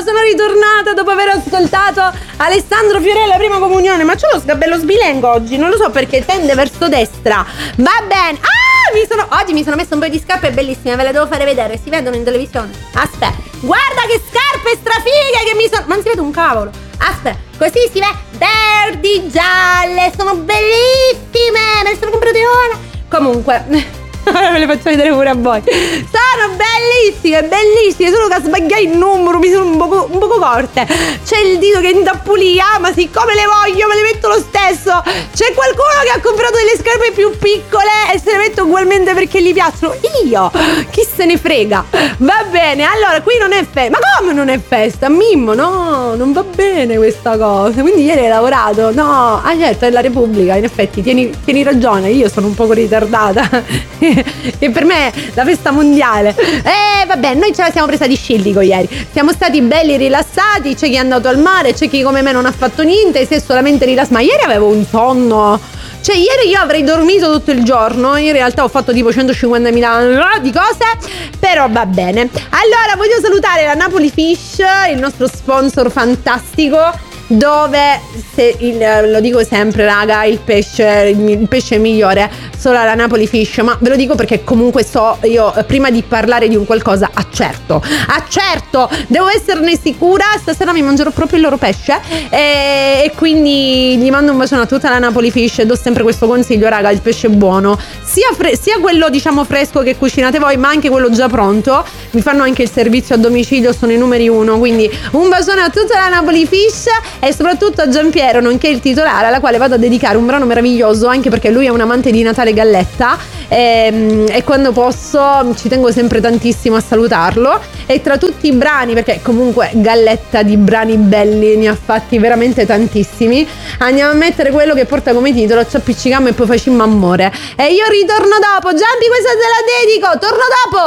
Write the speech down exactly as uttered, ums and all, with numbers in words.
sono ritornata dopo aver ascoltato Alessandro Fiorella prima comunione. Ma c'ho lo sgabello sbilenco oggi, non lo so perché tende verso destra. Va bene. Ah, mi sono oggi mi sono messo un paio di scarpe bellissime, ve le devo fare vedere, si vedono in televisione. Aspetta, guarda che scarpe strafighe che mi sono. Ma non si vede un cavolo. Aspetta, così si vede verdi, gialle, sono bellissime, me le sono comprate ora. Comunque ora ve le faccio vedere pure a voi. Sono bellissime, bellissime. Solo che a sbagliare il numero mi sono un poco, un poco corte. C'è il dito che intappulia, ma siccome le voglio me le metto lo stesso. C'è qualcuno che ha comprato delle scarpe più piccole e se le mette ugualmente perché gli piacciono. Io, chi se ne frega. Va bene, allora qui non è festa. Ma come non è festa? Mimmo, no, non va bene questa cosa. Quindi ieri hai lavorato? No, ah certo, è la Repubblica. In effetti, tieni, tieni ragione, io sono un poco ritardata. Che per me è la festa mondiale. E vabbè, noi ce la siamo presa di scillico ieri. Siamo stati belli rilassati. C'è chi è andato al mare, c'è chi come me non ha fatto niente, si è solamente rilassato. Ma ieri avevo un sonno. Cioè ieri io avrei dormito tutto il giorno. In realtà ho fatto tipo centocinquantamila di cose, però va bene. Allora voglio salutare la Napoli Fish, il nostro sponsor fantastico, dove se il, lo dico sempre raga, il pesce il pesce è migliore solo alla Napoli Fish, ma ve lo dico perché comunque so, io prima di parlare di un qualcosa accerto accerto devo esserne sicura. Stasera mi mangerò proprio il loro pesce e, e quindi gli mando un bacione a tutta la Napoli Fish e do sempre questo consiglio raga, il pesce è buono, sia, fre- sia quello diciamo fresco che cucinate voi, ma anche quello già pronto. Mi fanno anche il servizio a domicilio, sono i numeri uno, quindi un bacione a tutta la Napoli Fish e soprattutto a Giampiero, nonché il titolare, alla quale vado a dedicare un brano meraviglioso, anche perché lui è un amante di Natale Galletta e, e quando posso ci tengo sempre tantissimo a salutarlo. E tra tutti i brani, perché comunque Galletta di brani belli ne ha fatti veramente tantissimi, andiamo a mettere quello che porta come titolo Ci appiccicammo e poi facimmo amore. E io ritorno dopo. Giampi, questa te la dedico, torno dopo.